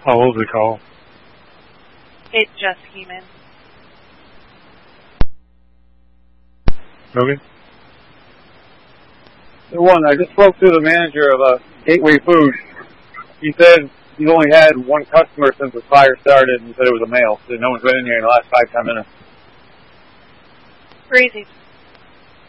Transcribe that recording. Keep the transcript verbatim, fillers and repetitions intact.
How old was the call? It just came in. Okay. The one, I just spoke to the manager of uh, Gateway Food. He said he's only had one customer since the fire started and said it was a male. So no one's been in here in the last five, ten minutes. Crazy.